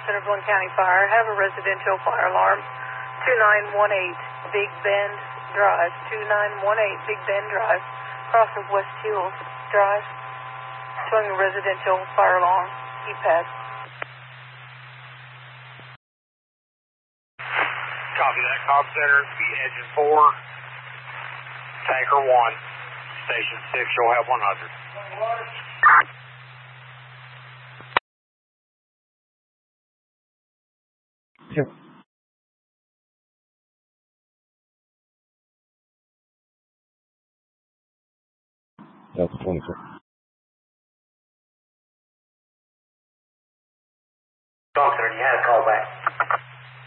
Center Glen County Fire. Have a residential fire alarm. 2918 Big Bend Drive. 2918 Big Bend Drive. Across of West Hills Drive. Showing a residential fire alarm. keypad. Copy that, Cobb Center. Be engine 4. Tanker 1. Station 6. You'll have 100. Sure. That's 24.